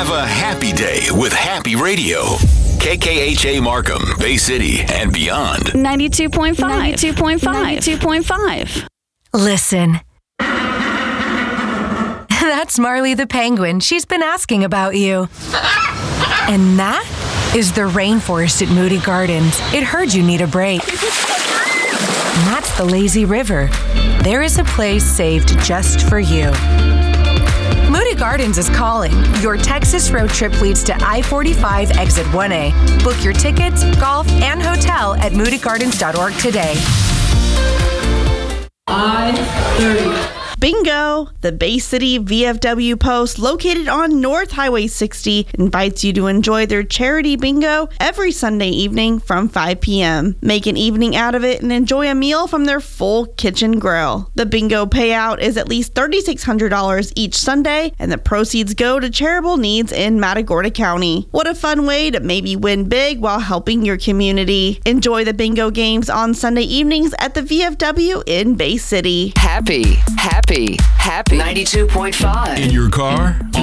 Have a happy day with Happy Radio. KKHA Markham, Bay City, and beyond. 92.5. 92.5. 92.5. Listen. That's Marley the penguin. She's been asking about you. And that is the rainforest at Moody Gardens. It heard you need a break. And that's the lazy river. There is a place saved just for you. Moody Gardens is calling. Your Texas road trip leads to I-45 Exit 1A. Book your tickets, golf, and hotel at moodygardens.org today. I-30. Bingo! The Bay City VFW Post, located on North Highway 60, invites you to enjoy their charity bingo every Sunday evening from 5 p.m. Make an evening out of it and enjoy a meal from their full kitchen grill. The bingo payout is at least $3,600 each Sunday, and the proceeds go to charitable needs in Matagorda County. What a fun way to maybe win big while helping your community. Enjoy the bingo games on Sunday evenings at the VFW in Bay City. Happy 92.5. In your car,